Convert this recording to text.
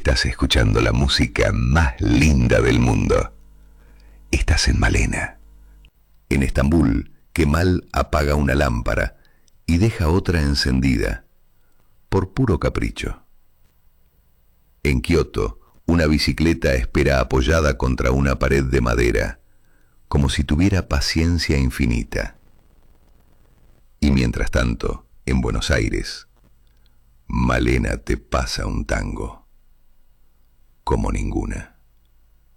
Estás escuchando la música más linda del mundo. Estás en Malena. En Estambul, Kemal apaga una lámpara y deja otra encendida, por puro capricho. En Kioto, una bicicleta espera apoyada contra una pared de madera, como si tuviera paciencia infinita. Y mientras tanto, en Buenos Aires, Malena te pasa un tango como ninguna.